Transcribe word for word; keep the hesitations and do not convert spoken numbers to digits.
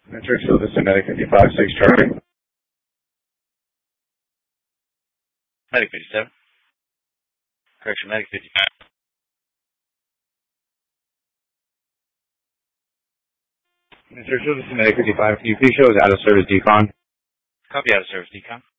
Metric, so this is Medic fifty-five, six Charlie. Medic fifty-seven. Correction, Medic fifty-five. Metric, so this is Medic fifty-five. Can you please show us out of service decon? Copy out of service decon.